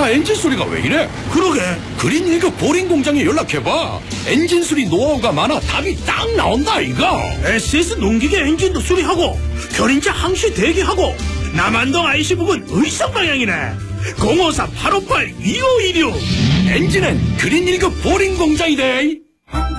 차 엔진 소리가 왜 이래? 그러게. 그린 1급 보링 공장에 연락해봐. 엔진 수리 노하우가 많아 답이 딱 나온다 이거. SS 농기계 엔진도 수리하고 견인차 항시 대기하고 남한동 IC 부근 의성 방향이네. 053-858-2516. 엔진은 그린 1급 보링 공장이대.